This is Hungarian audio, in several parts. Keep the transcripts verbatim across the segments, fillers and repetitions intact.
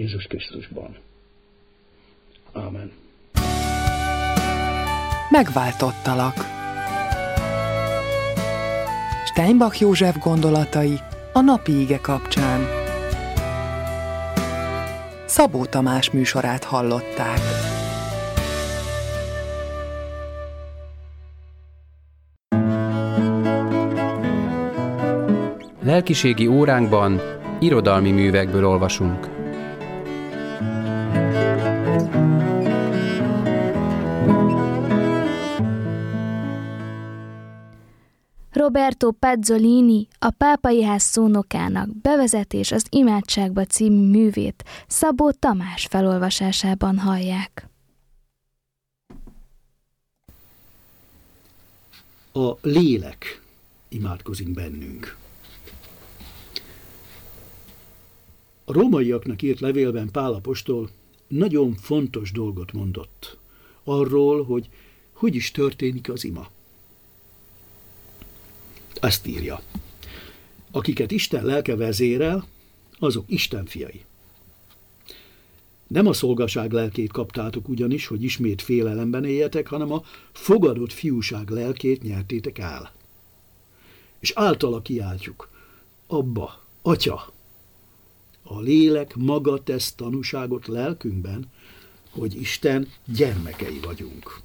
Jézus Krisztusban. Ámen. Megváltottalak. Steinbach József gondolatai a napi ige kapcsán. Szabó Tamás műsorát hallották. Lelkiségi óránkban irodalmi művekből olvasunk. Roberto Pazzolini, a Pápai Ház szónokának Bevezetés az imádságba című művét Szabó Tamás felolvasásában hallják. A lélek imádkozik bennünk. A rómaiaknak írt levélben Pál apostol nagyon fontos dolgot mondott arról, hogy hogy is történik az ima. Ezt írja: akiket Isten lelke vezérel, azok Isten fiai. Nem a szolgaság lelkét kaptátok ugyanis, hogy ismét félelemben éljetek, hanem a fogadott fiúság lelkét nyertétek el. És általa kiáltjuk: Abba, Atya! A lélek maga tesz tanúságot lelkünkben, hogy Isten gyermekei vagyunk.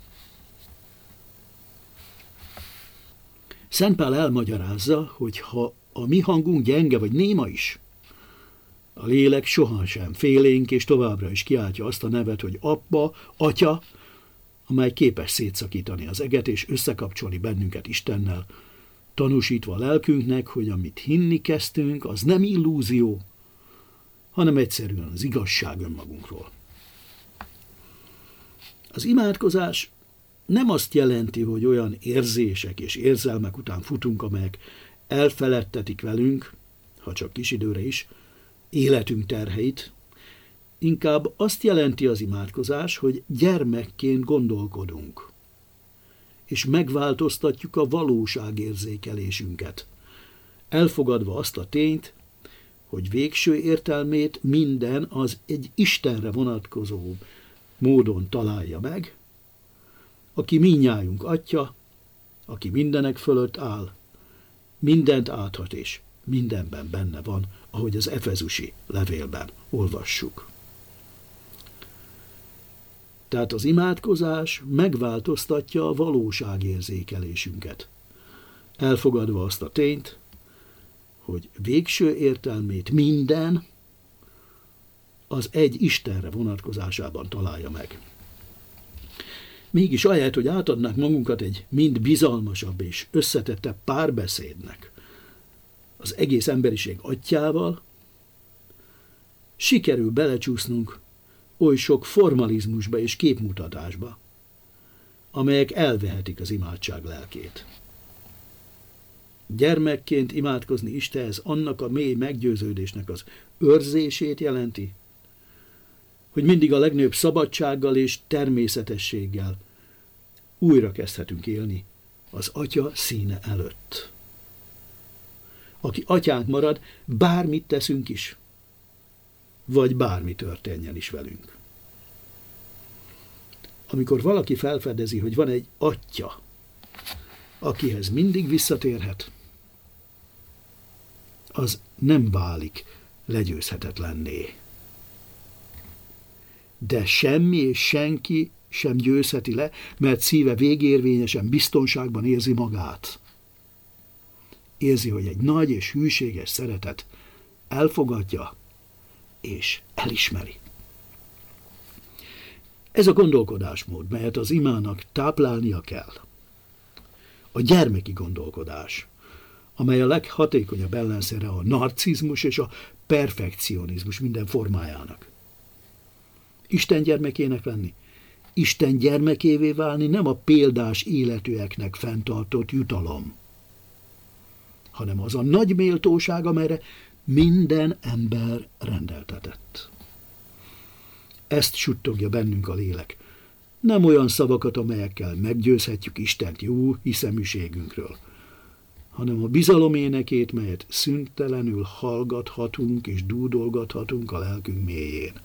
Szent Pál elmagyarázza, hogy ha a mi hangunk gyenge vagy néma is, a lélek sohasem félénk, és továbbra is kiáltja azt a nevet, hogy Abba, Atya, amely képes szétszakítani az eget és összekapcsolni bennünket Istennel, tanúsítva a lelkünknek, hogy amit hinni kezdtünk, az nem illúzió, hanem egyszerűen az igazság önmagunkról. Az imádkozás nem azt jelenti, hogy olyan érzések és érzelmek után futunk, amelyek elfeledtetik velünk, ha csak kis időre is, életünk terheit. Inkább azt jelenti az imádkozás, hogy gyermekként gondolkodunk, és megváltoztatjuk a valóságérzékelésünket, elfogadva azt a tényt, hogy végső értelmét minden az egy Istenre vonatkozó módon találja meg, aki mindnyájunk Atya, aki mindenek fölött áll, mindent áthat és mindenben benne van, ahogy az efezusi levélben olvassuk. Tehát az imádkozás megváltoztatja a valóságérzékelésünket, elfogadva azt a tényt, hogy végső értelmét minden az egy Istenre vonatkozásában találja meg. Mégis ahelyett, hogy átadnák magunkat egy mind bizalmasabb és összetettebb párbeszédnek az egész emberiség Atyával, sikerül belecsúsznunk oly sok formalizmusba és képmutatásba, amelyek elvehetik az imádság lelkét. Gyermekként imádkozni Istenhez annak a mély meggyőződésnek az őrzését jelenti, hogy mindig a legnagyobb szabadsággal és természetességgel újra kezdhetünk élni az Atya színe előtt. Aki atyánk marad, bármit teszünk is, vagy bármi történjen is velünk. Amikor valaki felfedezi, hogy van egy Atya, akihez mindig visszatérhet, az nem válik legyőzhetetlenné. De semmi és senki sem győzheti le, mert szíve végérvényesen biztonságban érzi magát. Érzi, hogy egy nagy és hűséges szeretet elfogadja és elismeri. Ez a gondolkodásmód, melyet az imának táplálnia kell. A gyermeki gondolkodás, amely a leghatékonyabb ellenszere a narcizmus és a perfekcionizmus minden formájának. Isten gyermekének lenni, Isten gyermekévé válni nem a példás életűeknek fenntartott jutalom, hanem az a nagy méltóság, amelyre minden ember rendeltetett. Ezt suttogja bennünk a lélek. Nem olyan szavakat, amelyekkel meggyőzhetjük Istent jó hiszeműségünkről, hanem a bizalom énekét, melyet szüntelenül hallgathatunk és dúdolgathatunk a lelkünk mélyén.